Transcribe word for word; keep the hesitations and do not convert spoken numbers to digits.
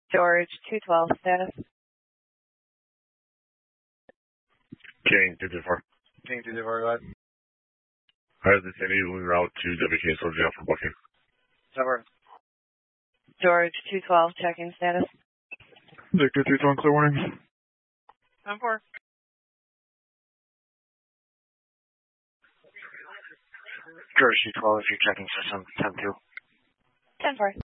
George two twelve status. King two two four. King two two four, go ahead. I have the San Diego route to W K Soldier for booking. Cover. George two twelve checking status. Victor three one clear warning. ten four. George two twelve, if you're checking system ten two. ten four.